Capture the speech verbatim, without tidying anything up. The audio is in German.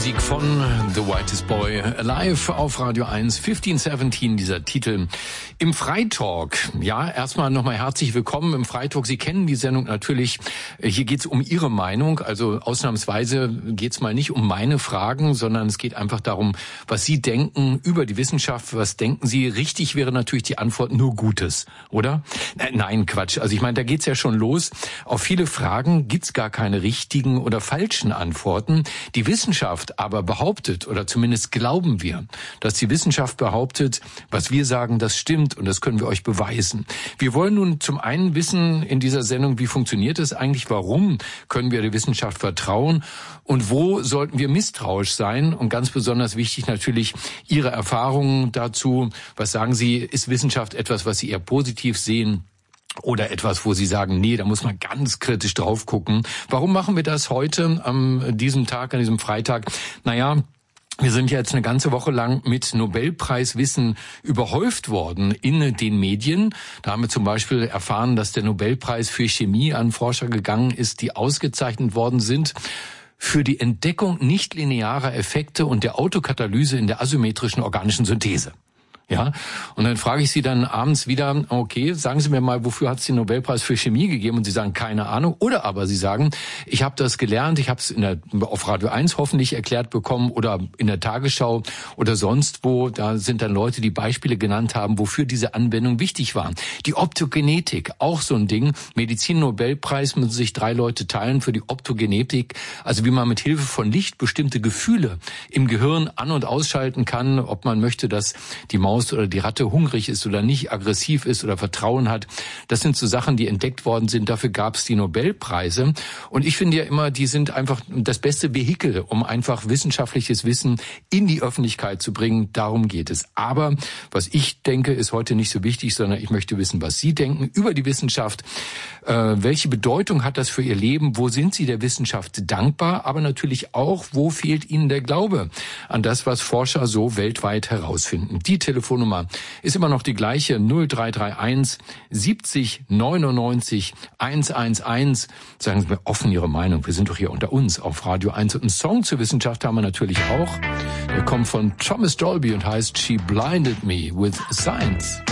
Musik von The Whitest Boy Alive auf Radio eins, fünfzehn siebzehn, dieser Titel. Im Freitalk, ja, erstmal nochmal herzlich willkommen im Freitalk. Sie kennen die Sendung natürlich. Hier geht's um Ihre Meinung, also ausnahmsweise geht's mal nicht um meine Fragen, sondern es geht einfach darum, was Sie denken über die Wissenschaft. Was denken Sie? Richtig wäre natürlich die Antwort nur Gutes, oder? Nein, Quatsch. Also ich meine, da geht's ja schon los. Auf viele Fragen gibt's gar keine richtigen oder falschen Antworten. Die Wissenschaft aber behauptet, oder zumindest glauben wir, dass die Wissenschaft behauptet, was wir sagen, das stimmt und das können wir euch beweisen. Wir wollen nun zum einen wissen in dieser Sendung, wie funktioniert es eigentlich, warum können wir der Wissenschaft vertrauen und wo sollten wir misstrauisch sein und ganz besonders wichtig natürlich Ihre Erfahrungen dazu. Was sagen Sie, ist Wissenschaft etwas, was Sie eher positiv sehen? Oder etwas, wo Sie sagen, nee, da muss man ganz kritisch drauf gucken. Warum machen wir das heute, an diesem Tag, an diesem Freitag? Naja, wir sind jetzt eine ganze Woche lang mit Nobelpreiswissen überhäuft worden in den Medien. Da haben wir zum Beispiel erfahren, dass der Nobelpreis für Chemie an Forscher gegangen ist, die ausgezeichnet worden sind für die Entdeckung nichtlinearer Effekte und der Autokatalyse in der asymmetrischen organischen Synthese. Ja, und dann frage ich Sie dann abends wieder, okay, sagen Sie mir mal, wofür hat es den Nobelpreis für Chemie gegeben? Und Sie sagen, keine Ahnung. Oder aber Sie sagen, ich habe das gelernt, ich habe es in der, auf Radio eins hoffentlich erklärt bekommen oder in der Tagesschau oder sonst wo. Da sind dann Leute, die Beispiele genannt haben, wofür diese Anwendung wichtig war. Die Optogenetik, auch so ein Ding. Medizin-Nobelpreis müssen sich drei Leute teilen für die Optogenetik. Also wie man mit Hilfe von Licht bestimmte Gefühle im Gehirn an- und ausschalten kann, ob man möchte, dass die Maus oder die Ratte hungrig ist oder nicht, aggressiv ist oder Vertrauen hat. Das sind so Sachen, die entdeckt worden sind. Dafür gab es die Nobelpreise. Und ich finde ja immer, die sind einfach das beste Vehikel, um einfach wissenschaftliches Wissen in die Öffentlichkeit zu bringen. Darum geht es. Aber was ich denke, ist heute nicht so wichtig, sondern ich möchte wissen, was Sie denken über die Wissenschaft. Äh, welche Bedeutung hat das für Ihr Leben? Wo sind Sie der Wissenschaft dankbar? Aber natürlich auch, wo fehlt Ihnen der Glaube an das, was Forscher so weltweit herausfinden? Die Telefonnummer ist immer noch die gleiche, null drei drei eins siebzig neunundneunzig hundertelf. Sagen Sie mir offen Ihre Meinung. Wir sind doch hier unter uns auf Radio eins. Und einen Song zur Wissenschaft haben wir natürlich auch. Der kommt von Thomas Dolby und heißt She Blinded Me with Science.